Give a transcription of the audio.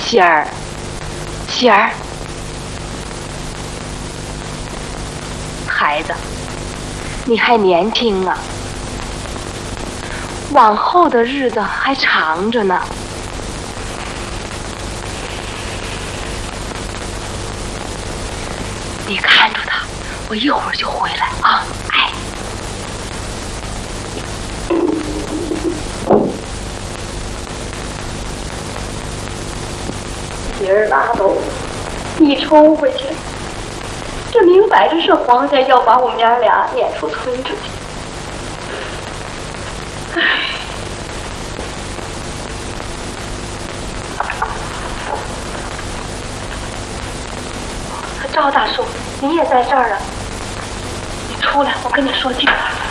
喜儿，喜儿，孩子，你还年轻啊，往后的日子还长着呢。你看着他，我一会儿就回来啊！哎， 喜儿拉倒，你冲回去，这明摆着是皇家要把我们娘俩撵出村子去。唉，赵大叔，你也在这儿啊？你出来，我跟你说句话。